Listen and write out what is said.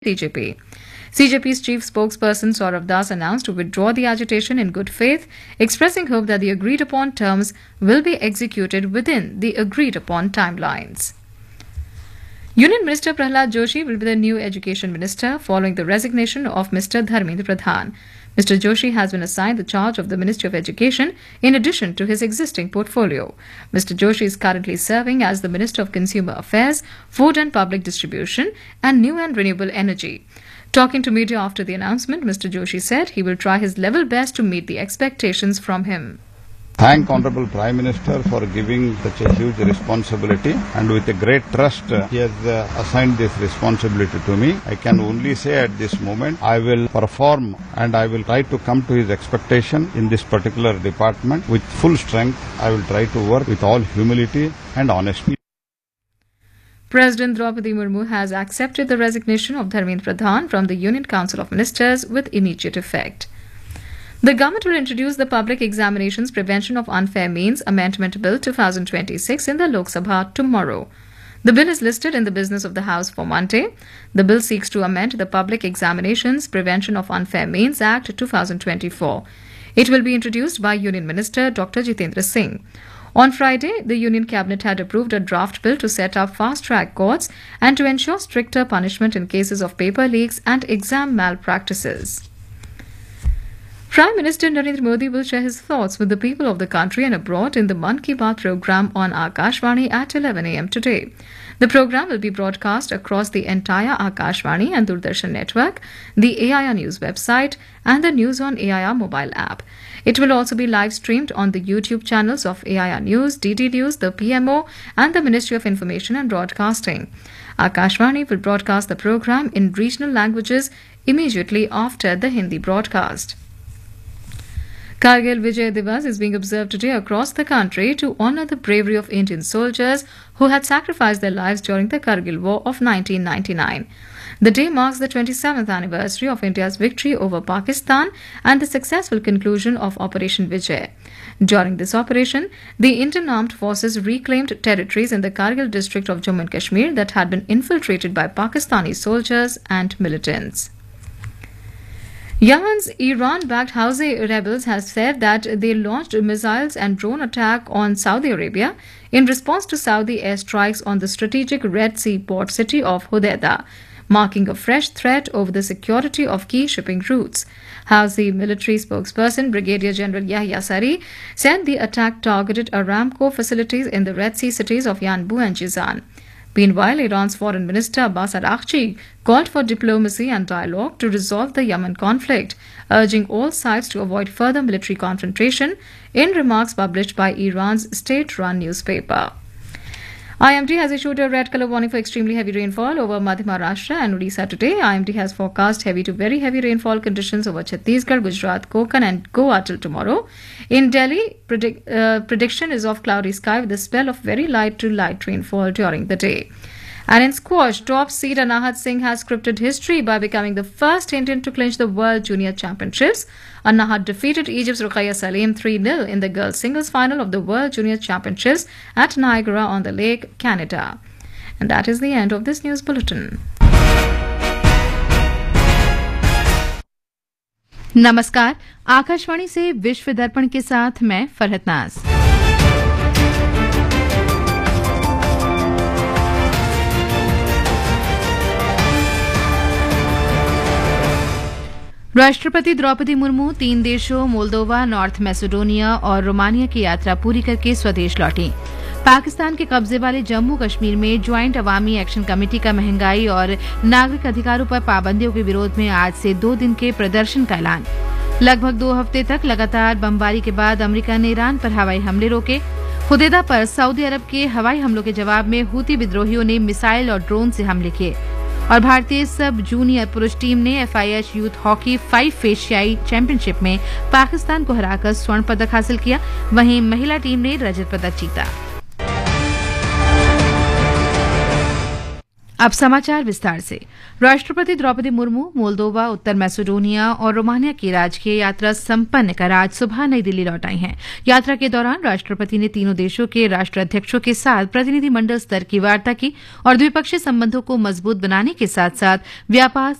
CJP. CJP's chief spokesperson Saurav Das announced to withdraw the agitation in good faith, expressing hope that the agreed upon terms will be executed within the agreed upon timelines. Union Minister Prahlad Joshi will be the new Education Minister following the resignation of Mr. Dharmendra Pradhan. Mr. Joshi has been assigned the charge of the Ministry of Education in addition to his existing portfolio. Mr. Joshi is currently serving as the Minister of Consumer Affairs, Food and Public Distribution and New and Renewable Energy. Talking to media after the announcement, Mr. Joshi said he will try his level best to meet the expectations from him. Thank Honorable Prime Minister for giving such a huge responsibility, and with a great trust he has assigned this responsibility to me. I can only say at this moment I will perform and I will try to come to his expectation in this particular department with full strength. I will try to work with all humility and honesty. President Draupadi Murmu has accepted the resignation of Dharmendra Pradhan from the Union Council of Ministers with immediate effect. The government will introduce the Public Examinations Prevention of Unfair Means Amendment Bill 2026 in the Lok Sabha tomorrow. The bill is listed in the business of the House for Monday. The bill seeks to amend the Public Examinations Prevention of Unfair Means Act 2024. It will be introduced by Union Minister Dr. Jitendra Singh. On Friday, the Union Cabinet had approved a draft bill to set up fast-track courts and to ensure stricter punishment in cases of paper leaks and exam malpractices. Prime Minister Narendra Modi will share his thoughts with the people of the country and abroad in the Mann Ki Baat program on Akashvani at 11 a.m. today. The program will be broadcast across the entire Akashvani and Doordarshan network, the AIR News website, and the News on AIR mobile app. It will also be live streamed on the YouTube channels of AIR News, DD News, the PMO, and the Ministry of Information and Broadcasting. Akashvani will broadcast the program in regional languages immediately after the Hindi broadcast. Kargil Vijay Divas is being observed today across the country to honour the bravery of Indian soldiers who had sacrificed their lives during the Kargil War of 1999. The day marks the 27th anniversary of India's victory over Pakistan and the successful conclusion of Operation Vijay. During this operation, the Indian Armed Forces reclaimed territories in the Kargil district of Jammu and Kashmir that had been infiltrated by Pakistani soldiers and militants. Yemen's Iran-backed Houthi rebels have said that they launched missiles and drone attack on Saudi Arabia in response to Saudi airstrikes on the strategic Red Sea port city of Hodeidah, marking a fresh threat over the security of key shipping routes. Houthi military spokesperson Brigadier General Yahya Sari said the attack targeted Aramco facilities in the Red Sea cities of Yanbu and Jizan. Meanwhile, Iran's Foreign Minister Abbas Araghchi called for diplomacy and dialogue to resolve the Yemen conflict, urging all sides to avoid further military confrontation in remarks published by Iran's state-run newspaper. IMD has issued a red colour warning for extremely heavy rainfall over Madhya Maharashtra and Odisha today. IMD has forecast heavy to very heavy rainfall conditions over Chhattisgarh, Gujarat, Konkan and Goa till tomorrow. In Delhi, prediction is of cloudy sky with a spell of very light to light rainfall during the day. And in squash, top seed Anahat Singh has scripted history by becoming the first Indian to clinch the World Junior Championships. Anahat defeated Egypt's Ruqayya Salim 3-0 in the girls' singles final of the World Junior Championships at Niagara-on-the-Lake, Canada. And that is the end of this news bulletin. नमस्कार, आकाशवाणी से विश्व दर्पण के साथ मैं फरहत नाज। राष्ट्रपति द्रौपदी मुर्मू 3 देशों मोल्दोवा, नॉर्थ मैसेडोनिया और रोमानिया की यात्रा पूरी करके स्वदेश लौटी। पाकिस्तान के कब्जे वाले जम्मू कश्मीर में ज्वाइंट अवामी एक्शन कमेटी का महंगाई और नागरिक अधिकारों पर पाबंदियों के विरोध में आज से 2 दिन के प्रदर्शन का ऐलान। लगभग 2 हफ्ते तक लगातार बमबारी के बाद अमेरिका ने ईरान पर हवाई हमले रोके। हुदैदा पर सऊदी अरब के हवाई हमलों के जवाब में हूती विद्रोहियों ने मिसाइल और ड्रोन से हमले किए। और भारतीय सब जूनियर पुरुष टीम ने FIH यूथ हॉकी 5 एशियाई चैंपियनशिप में पाकिस्तान को हराकर स्वर्ण पदक हासिल किया। वहीं महिला टीम ने रजत पदक जीता। अब समाचार विस्तार से। राष्ट्रपति द्रौपदी मुर्मू मोल्दोवा, उत्तर मैसेडोनिया और रोमानिया की राजकीय यात्रा संपन्न कर आज सुबह नई दिल्ली लौट आई हैं। यात्रा के दौरान राष्ट्रपति ने तीनों देशों के राष्ट्राध्यक्षों के साथ प्रतिनिधिमंडल स्तर की वार्ता की और द्विपक्षीय संबंधों को मजबूत बनाने के साथ साथ व्यापार,